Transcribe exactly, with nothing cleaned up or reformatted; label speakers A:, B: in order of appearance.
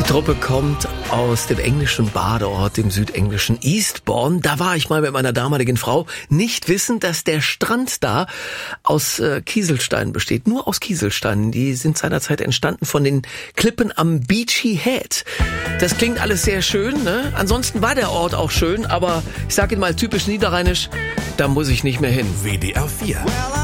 A: Truppe kommt aus dem englischen Badeort, dem südenglischen Eastbourne. Da war ich mal mit meiner damaligen Frau, nicht wissend, dass der Strand da aus äh, Kieselsteinen besteht. Nur aus Kieselsteinen. Die sind seinerzeit entstanden von den Klippen am Beachy Head. Das klingt alles sehr schön, ne? Ansonsten war der Ort auch schön, aber ich sage Ihnen mal typisch niederrheinisch, da muss ich nicht mehr hin.
B: W D R vier